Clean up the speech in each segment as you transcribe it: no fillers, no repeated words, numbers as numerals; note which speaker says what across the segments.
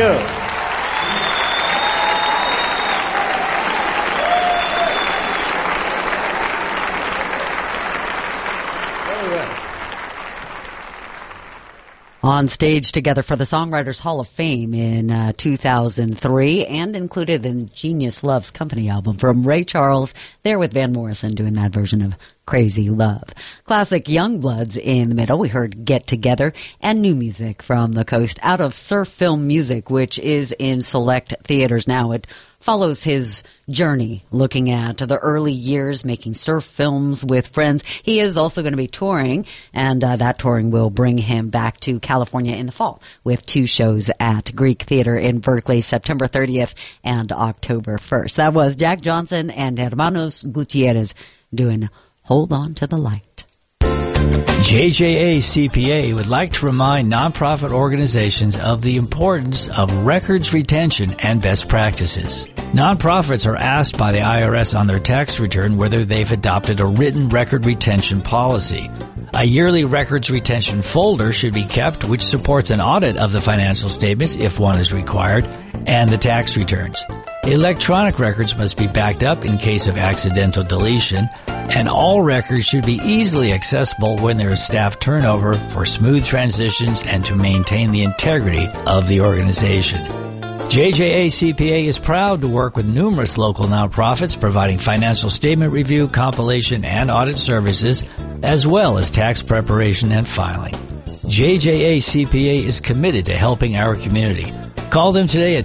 Speaker 1: you.
Speaker 2: On stage together for the Songwriters Hall of Fame in 2003 and included in Genius Love's Company album from Ray Charles, there with Van Morrison doing that version of Crazy Love. Classic Youngbloods in the middle. We heard Get Together and new music from the coast out of Surf Film Music, which is in select theaters now. It follows his journey looking at the early years making surf films with friends. He is also going to be touring, and that touring will bring him back to California in the fall with 2 shows at Greek Theater in Berkeley, September 30th and October 1st. That was Jack Johnson and Hermanos Gutierrez doing Hold On to the Light.
Speaker 3: JJA CPA would like to remind nonprofit organizations of the importance of records retention and best practices. Nonprofits are asked by the IRS on their tax return whether they've adopted a written record retention policy. A yearly records retention folder should be kept, which supports an audit of the financial statements if one is required, and the tax returns. Electronic records must be backed up in case of accidental deletion, and all records should be easily accessible when there is staff turnover for smooth transitions and to maintain the integrity of the organization. JJA CPA is proud to work with numerous local nonprofits providing financial statement review, compilation, and audit services, as well as tax preparation and filing. JJA CPA is committed to helping our community. Call them today at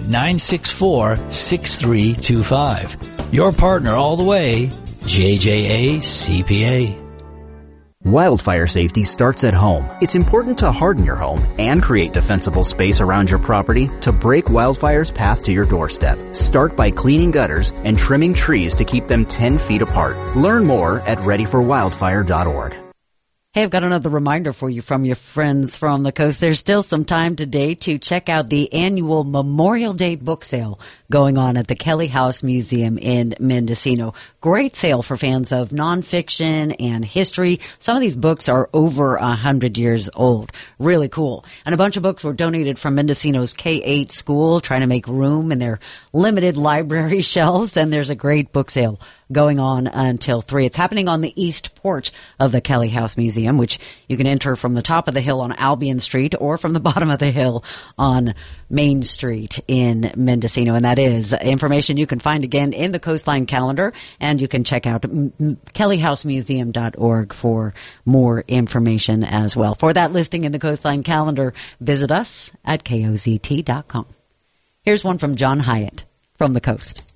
Speaker 3: 964-6325. Your partner all the way, JJA CPA.
Speaker 4: Wildfire safety starts at home. It's important to harden your home and create defensible space around your property to break wildfire's path to your doorstep. Start by cleaning gutters and trimming trees to keep them 10 feet apart. Learn more at readyforwildfire.org.
Speaker 2: Hey, I've got another reminder for you from your friends from the coast. There's still some time today to check out the annual Memorial Day book sale going on at the Kelly House Museum in Mendocino. Great sale for fans of nonfiction and history. Some of these books are over 100 years old. Really cool. And a bunch of books were donated from Mendocino's K-8 school, trying to make room in their limited library shelves. And there's a great book sale going on until 3. It's happening on the east porch of the Kelly House Museum, which you can enter from the top of the hill on Albion Street or from the bottom of the hill on Main Street in Mendocino. And that is information you can find again in the Coastline calendar, and you can check out kellyhousemuseum.org for more information as well. For that listing in the Coastline calendar, visit us at kozt.com. Here's one from John Hyatt from the coast.